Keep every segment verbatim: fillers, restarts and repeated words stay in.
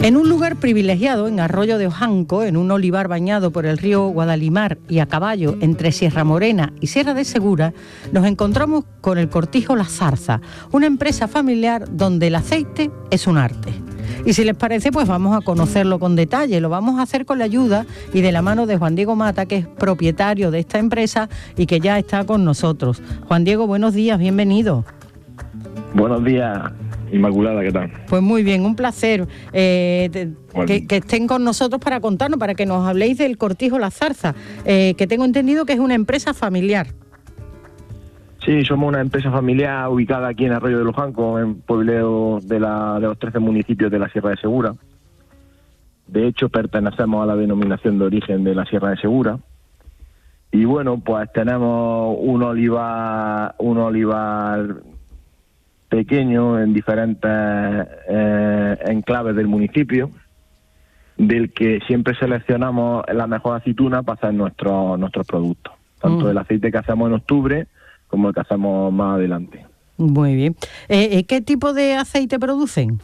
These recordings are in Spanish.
En un lugar privilegiado, en Arroyo de Ojanco, en un olivar bañado por el río Guadalimar y a caballo entre Sierra Morena y Sierra de Segura, nos encontramos con el Cortijo La Zarza, una empresa familiar donde el aceite es un arte. Y si les parece, pues vamos a conocerlo con detalle. Lo vamos a hacer con la ayuda y de la mano de Juan Diego Mata, que es propietario de esta empresa y que ya está con nosotros. Juan Diego, buenos días, bienvenido. Buenos días, Inmaculada, ¿qué tal? Pues muy bien, un placer eh, te, bueno. que, que estén con nosotros para contarnos, para que nos habléis del Cortijo La Zarza, eh, que tengo entendido que es una empresa familiar. Sí, somos una empresa familiar ubicada aquí en Arroyo de Ojanco, en puebleo de, la, de los trece municipios de la Sierra de Segura. De hecho, pertenecemos a la denominación de origen de la Sierra de Segura. Y bueno, pues tenemos un olivar, un olivar pequeño en diferentes eh, enclaves del municipio, del que siempre seleccionamos la mejor aceituna para hacer nuestros nuestros productos. Tanto mm. el aceite que hacemos en octubre como el que hacemos más adelante. Muy bien. Eh, ¿Qué tipo de aceite producen?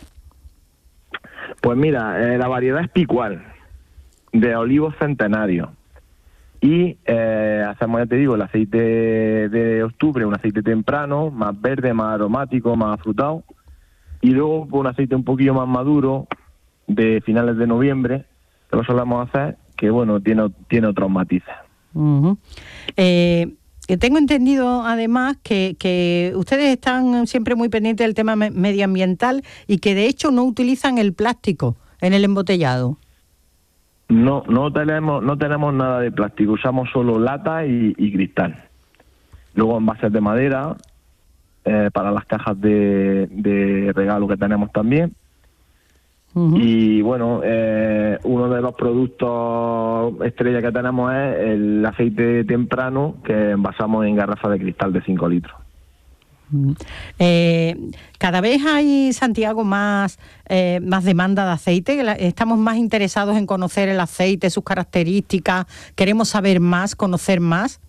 Pues mira, eh, la variedad es picual, de olivos centenarios. Y eh, hacemos, ya te digo, el aceite de octubre, un aceite temprano, más verde, más aromático, más afrutado. Y luego un aceite un poquillo más maduro, de finales de noviembre, que lo solemos hacer, que bueno, tiene, tiene otros matices. Uh-huh. Eh... Tengo entendido, además, que, que ustedes están siempre muy pendientes del tema me- medioambiental y que, de hecho, no utilizan el plástico en el embotellado. No, no tenemos no tenemos nada de plástico, usamos solo lata y, y cristal. Luego envases de madera, eh, para las cajas de, de regalo que tenemos también. Uh-huh. Y bueno, eh, uno de los productos estrella que tenemos es el aceite temprano, que envasamos en garrafas de cristal de cinco litros. Uh-huh. Eh, cada vez hay, Santiago, más, eh, más demanda de aceite. Estamos más interesados en conocer el aceite, sus características. Queremos saber más, conocer más.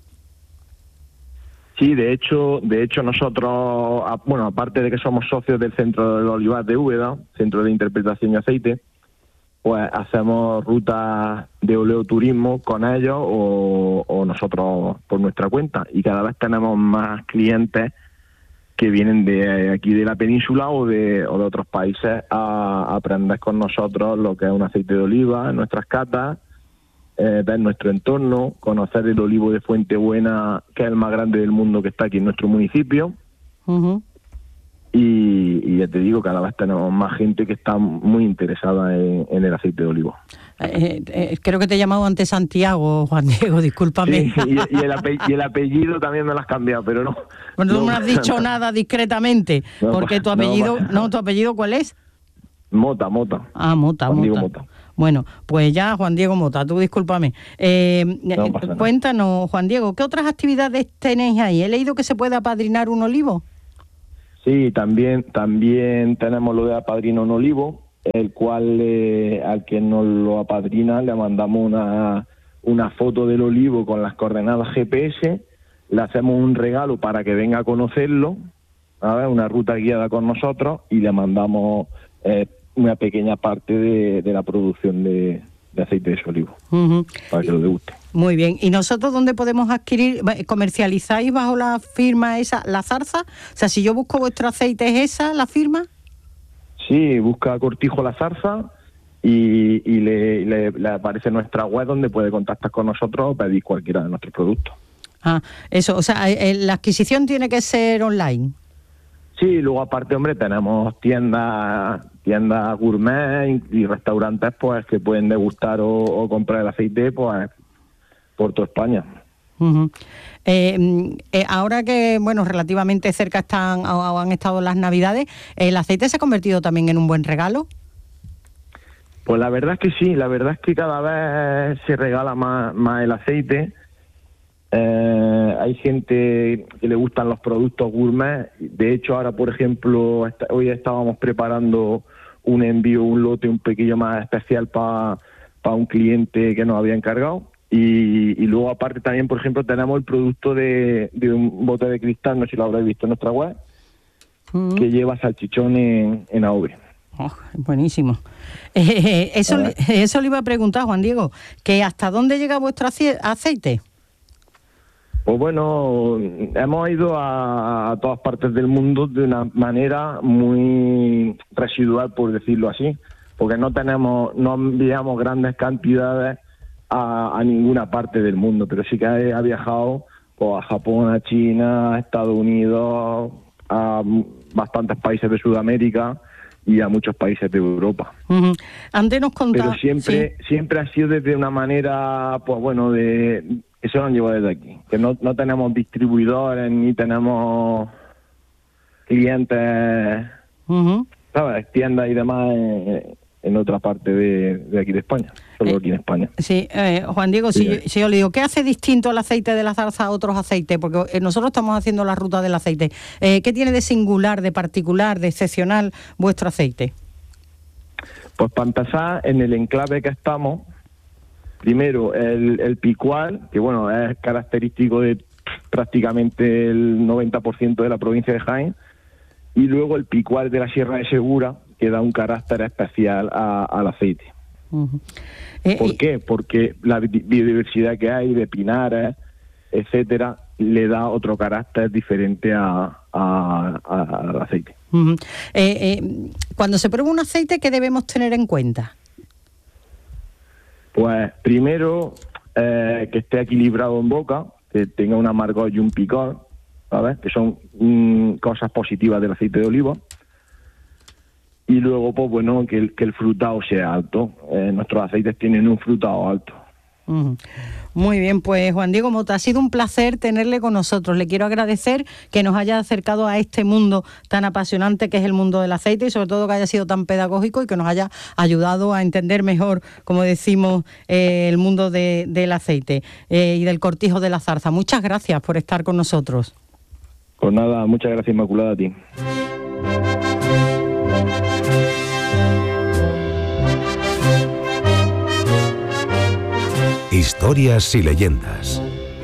Sí, de hecho, de hecho nosotros, bueno, aparte de que somos socios del Centro del Olivar de Úbeda, Centro de Interpretación y Aceite, pues hacemos rutas de oleoturismo con ellos o, o nosotros por nuestra cuenta. Y cada vez tenemos más clientes que vienen de aquí de la península o de, o de otros países a, a aprender con nosotros lo que es un aceite de oliva en nuestras catas, Eh, ver nuestro entorno, conocer el olivo de Fuentebuena, que es el más grande del mundo, que está aquí en nuestro municipio. Uh-huh. y, y ya te digo, cada vez tenemos más gente que está muy interesada en, en el aceite de olivo. Eh, eh, creo que te he llamado antes Santiago, Juan Diego, discúlpame. Sí, y, y, el apellido, y el apellido también me lo has cambiado, pero no. Bueno, no, no me has dicho no, nada discretamente, no, porque tu apellido, no, no, ¿tu apellido cuál es? Mota, Mota. Ah, Mota, Juan Mota. Diego Mota. Bueno, pues ya, Juan Diego Mota, tú discúlpame. Eh, no cuéntanos, Juan Diego, ¿qué otras actividades tenéis ahí? He leído que se puede apadrinar un olivo. Sí, también también tenemos lo de apadrinar un olivo, el cual eh, al que nos lo apadrina le mandamos una, una foto del olivo con las coordenadas G P S, le hacemos un regalo para que venga a conocerlo, a ver, una ruta guiada con nosotros, y le mandamos eh, una pequeña parte de, de la producción de, de aceite de ese olivo, uh-huh. para que lo deguste. Muy bien. ¿Y nosotros dónde podemos adquirir? ¿Comercializáis bajo la firma esa, La Zarza? O sea, si yo busco vuestro aceite, ¿es esa la firma? Sí, busca Cortijo La Zarza y, y le, le, le aparece nuestra web donde puede contactar con nosotros o pedir cualquiera de nuestros productos. Ah, eso, o sea, la adquisición tiene que ser online. Sí, luego aparte, hombre, tenemos tiendas tiendas gourmet y restaurantes pues que pueden degustar o, o comprar el aceite pues por toda España. Uh-huh. Eh, eh, ahora que, bueno, relativamente cerca están o han estado las Navidades, ¿el aceite se ha convertido también en un buen regalo? Pues la verdad es que sí, la verdad es que cada vez se regala más, más el aceite. Eh, hay gente que le gustan los productos gourmet. De hecho, ahora, por ejemplo, est- hoy estábamos preparando un envío, un lote un poquillo más especial para pa un cliente que nos había encargado. Y, y luego, aparte, también, por ejemplo, tenemos el producto de, de un bote de cristal, no sé si lo habréis visto en nuestra web, uh-huh. que lleva salchichón en, en ahogue. Oh, buenísimo. Eh, eso, le, eso le iba a preguntar, Juan Diego, que ¿hasta dónde llega vuestro aceite? Pues bueno, hemos ido a, a todas partes del mundo de una manera muy residual, por decirlo así, porque no tenemos, no enviamos grandes cantidades a, a ninguna parte del mundo, pero sí que ha, ha viajado pues, a Japón, a China, a Estados Unidos, a bastantes países de Sudamérica y a muchos países de Europa. Uh-huh. Antes nos contaba... Pero siempre, sí. siempre ha sido desde una manera, pues bueno, de eso lo han llevado desde aquí. Que no, no tenemos distribuidores ni tenemos clientes, uh-huh. ¿sabes? Tiendas y demás en, en otra parte de, de aquí de España. Solo eh, aquí en España. Sí, eh, Juan Diego, sí. si, yo, si yo le digo, ¿qué hace distinto el aceite de la zarza a otros aceites? Porque nosotros estamos haciendo la ruta del aceite. Eh, ¿Qué tiene de singular, de particular, de excepcional vuestro aceite? Pues para empezar, en el enclave que estamos, primero el, el picual, que bueno, es característico de prácticamente el noventa por ciento de la provincia de Jaén, y luego el picual de la Sierra de Segura, que da un carácter especial a, al aceite. Uh-huh. Eh, ¿Por eh, qué? Porque la biodiversidad que hay de pinares, etcétera, le da otro carácter diferente a, a, a, al aceite. Uh-huh. eh, eh, cuando se prueba un aceite, ¿qué debemos tener en cuenta? Pues primero, eh, que esté equilibrado en boca, que tenga un amargor y un picor, ¿sabes? Que son mm, cosas positivas del aceite de oliva. Y luego, pues bueno, que el, que el frutado sea alto. Eh, nuestros aceites tienen un frutado alto. Uh-huh. Muy bien, pues Juan Diego Mota, ha sido un placer tenerle con nosotros. Le quiero agradecer que nos haya acercado a este mundo tan apasionante que es el mundo del aceite y sobre todo que haya sido tan pedagógico y que nos haya ayudado a entender mejor, como decimos, eh, el mundo de, del aceite eh, y del cortijo de la zarza. Muchas gracias por estar con nosotros. Pues nada, muchas gracias, Inmaculada, a ti. Historias y leyendas.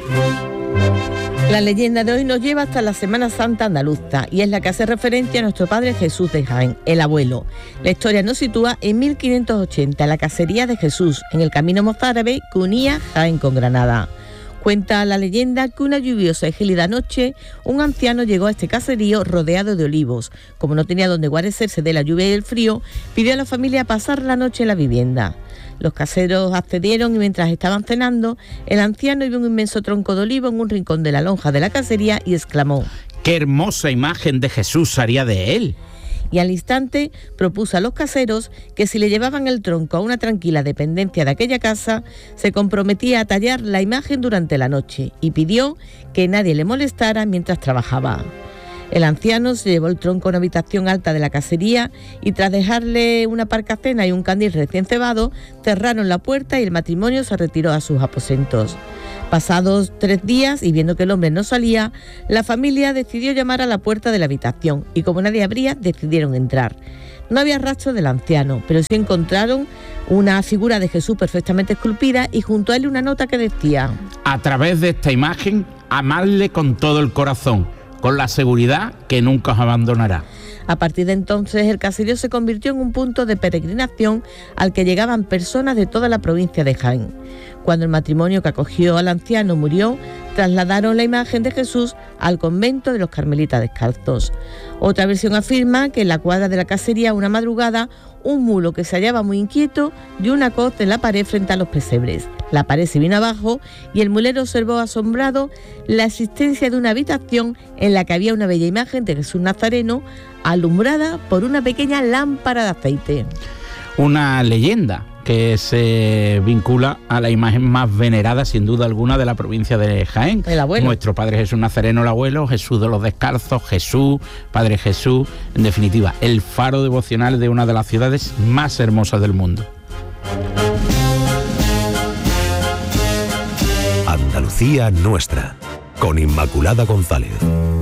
La leyenda de hoy nos lleva hasta la Semana Santa andaluza y es la que hace referencia a nuestro Padre Jesús de Jaén, el abuelo. La historia nos sitúa en mil quinientos ochenta, en la casería de Jesús, en el camino mozárabe que unía Jaén con Granada. Cuenta la leyenda que una lluviosa y gélida noche, un anciano llegó a este caserío rodeado de olivos. Como no tenía donde guarecerse de la lluvia y el frío, pidió a la familia pasar la noche en la vivienda. Los caseros accedieron y mientras estaban cenando, el anciano vio un inmenso tronco de olivo en un rincón de la lonja de la casería y exclamó: ¡qué hermosa imagen de Jesús haría de él! Y al instante propuso a los caseros que si le llevaban el tronco a una tranquila dependencia de aquella casa, se comprometía a tallar la imagen durante la noche y pidió que nadie le molestara mientras trabajaba. El anciano se llevó el tronco a una habitación alta de la casería y tras dejarle una parcacena y un candil recién cebado, cerraron la puerta y el matrimonio se retiró a sus aposentos. Pasados tres días y viendo que el hombre no salía, la familia decidió llamar a la puerta de la habitación y como nadie abría, decidieron entrar. No había rastro del anciano, pero sí encontraron una figura de Jesús perfectamente esculpida y junto a él una nota que decía: a través de esta imagen, amadle con todo el corazón, con la seguridad que nunca os abandonará. A partir de entonces, el caserío se convirtió en un punto de peregrinación al que llegaban personas de toda la provincia de Jaén. Cuando el matrimonio que acogió al anciano murió, trasladaron la imagen de Jesús al convento de los Carmelitas Descalzos. Otra versión afirma que en la cuadra de la casería, una madrugada, un mulo que se hallaba muy inquieto dio una coz en la pared frente a los pesebres. La pared se vino abajo y el mulero observó asombrado la existencia de una habitación en la que había una bella imagen de Jesús Nazareno alumbrada por una pequeña lámpara de aceite. Una leyenda que se vincula a la imagen más venerada, sin duda alguna, de la provincia de Jaén. El abuelo. Nuestro Padre Jesús Nazareno, el abuelo, Jesús de los Descalzos, Jesús, Padre Jesús, en definitiva, el faro devocional de una de las ciudades más hermosas del mundo. Andalucía nuestra, con Inmaculada González.